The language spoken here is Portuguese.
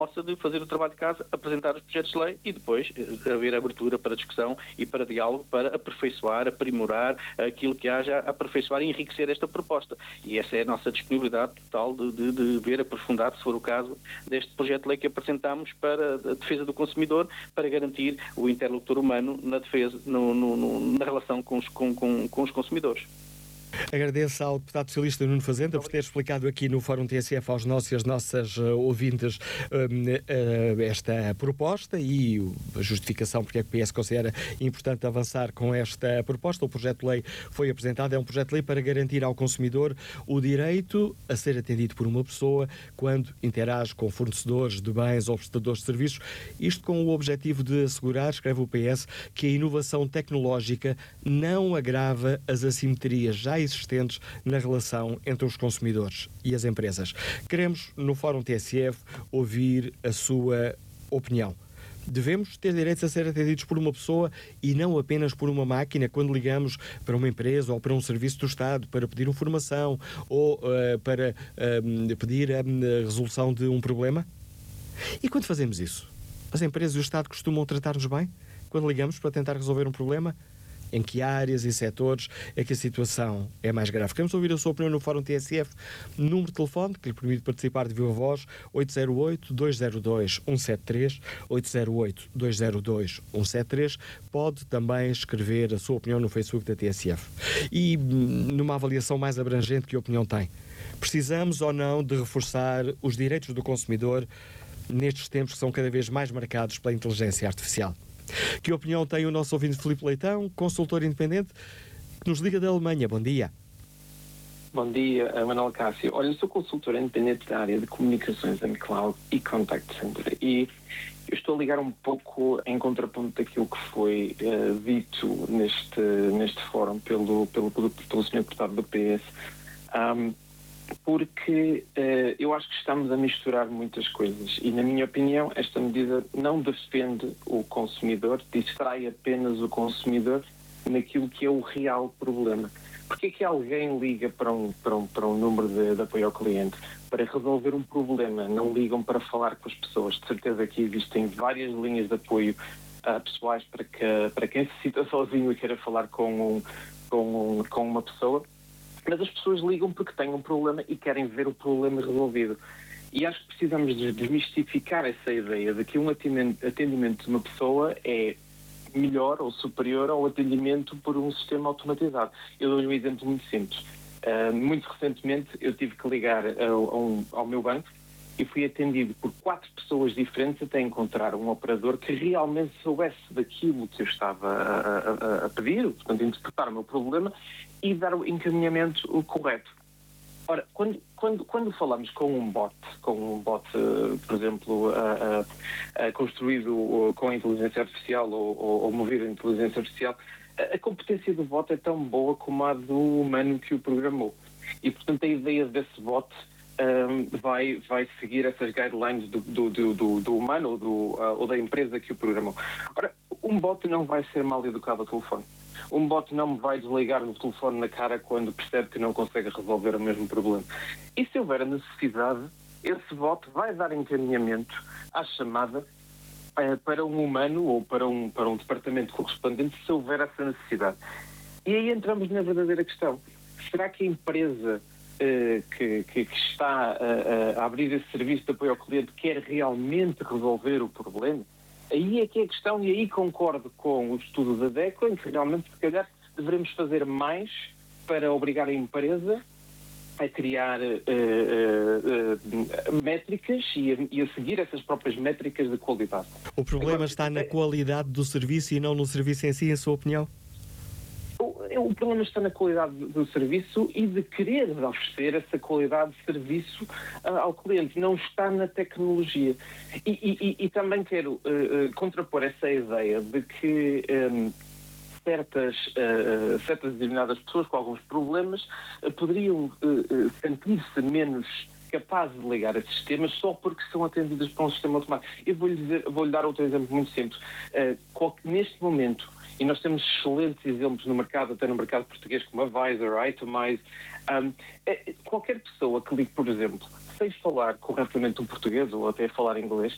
possa de fazer o trabalho de casa, apresentar os projetos de lei e depois haver abertura para discussão e para diálogo, para aperfeiçoar, aprimorar aquilo que haja, aperfeiçoar e enriquecer esta proposta. E essa é a nossa disponibilidade total de ver aprofundado, se for o caso, deste projeto de lei que apresentamos para a defesa do consumidor, para garantir o interlocutor humano na defesa, na relação com os consumidores. Agradeço ao deputado socialista Nuno Fazenda por ter explicado aqui no Fórum TSF aos nossos e às nossas ouvintes esta proposta e a justificação porque é que o PS considera importante avançar com esta proposta. O projeto de lei foi apresentado, é um projeto de lei para garantir ao consumidor o direito a ser atendido por uma pessoa quando interage com fornecedores de bens ou prestadores de serviços, isto com o objetivo de assegurar, escreve o PS, que a inovação tecnológica não agrava as assimetrias já existentes na relação entre os consumidores e as empresas. Queremos, no Fórum TSF, ouvir a sua opinião. Devemos ter direitos a ser atendidos por uma pessoa e não apenas por uma máquina quando ligamos para uma empresa ou para um serviço do Estado para pedir informação ou para pedir a resolução de um problema? E quando fazemos isso? As empresas e o Estado costumam tratar-nos bem? Quando ligamos para tentar resolver um problema? Em que áreas e setores é que a situação é mais grave? Queremos ouvir a sua opinião no Fórum TSF. Número de telefone que lhe permite participar de viva voz: 808-202-173, 808-202-173. Pode também escrever a sua opinião no Facebook da TSF. E numa avaliação mais abrangente, que opinião tem? Precisamos ou não de reforçar os direitos do consumidor nestes tempos que são cada vez mais marcados pela inteligência artificial? Que opinião tem o nosso ouvinte Filipe Leitão, consultor independente, que nos liga da Alemanha? Bom dia. Bom dia, Manuel Cássio. Olha, eu sou consultor independente da área de comunicações and cloud e contact center e eu estou a ligar um pouco em contraponto daquilo que foi dito neste fórum pelo Sr. Deputado do PS, porque eu acho que estamos a misturar muitas coisas e, na minha opinião, esta medida não defende o consumidor, distrai apenas o consumidor naquilo que é o real problema. Porque é que alguém liga para um número de apoio ao cliente? Para resolver um problema, não ligam para falar com as pessoas. De certeza que existem várias linhas de apoio pessoais para quem se sinta sozinho e queira falar com uma pessoa. Mas as pessoas ligam porque têm um problema e querem ver o problema resolvido. E acho que precisamos de desmistificar essa ideia de que um atendimento de uma pessoa é melhor ou superior ao atendimento por um sistema automatizado. Eu dou-lhe um exemplo muito simples. Muito recentemente eu tive que ligar ao meu banco e fui atendido por 4 pessoas diferentes até encontrar um operador que realmente soubesse daquilo que eu estava a pedir, portanto, interpretar o meu problema e dar o encaminhamento correto. Ora, quando falamos com um bot, por exemplo, construído com a inteligência artificial ou movido a inteligência artificial, a competência do bot é tão boa como a do humano que o programou. E, portanto, a ideia desse bot vai seguir essas guidelines do humano ou da empresa que o programou. Ora, um bot não vai ser mal educado ao telefone. Um bot não me vai desligar no telefone na cara quando percebe que não consegue resolver o mesmo problema. E se houver a necessidade, esse bot vai dar encaminhamento à chamada para um humano ou para um departamento correspondente se houver essa necessidade. E aí entramos na verdadeira questão. Será que a empresa que está a abrir esse serviço de apoio ao cliente quer realmente resolver o problema? Aí é que é a questão, e aí concordo com o estudo da DECO, em que realmente, se calhar, devemos fazer mais para obrigar a empresa a criar métricas e a seguir essas próprias métricas de qualidade. O problema está na qualidade do serviço e não no serviço em si, em sua opinião? O problema está na qualidade do serviço e de querer oferecer essa qualidade de serviço ao cliente, não está na tecnologia. E também quero contrapor essa ideia de que certas determinadas pessoas com alguns problemas poderiam sentir-se menos capazes de ligar a sistemas só porque são atendidas por um sistema automático. Eu vou-lhe dar outro exemplo muito simples. Neste momento, e nós temos excelentes exemplos no mercado, até no mercado português, como a Visor, Itemize. Qualquer pessoa que ligue, por exemplo, sem falar corretamente o português ou até falar inglês,